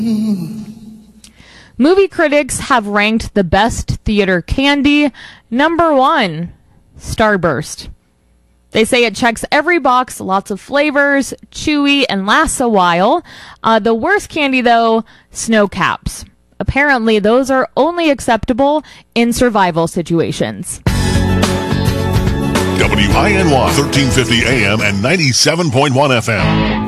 Movie critics have ranked the best theater candy. Number 1, Starburst. They say it checks every box, lots of flavors, chewy, and lasts a while. The worst candy, though, Snow Caps. Apparently, those are only acceptable in survival situations. WINY 1350 AM and 97.1 FM.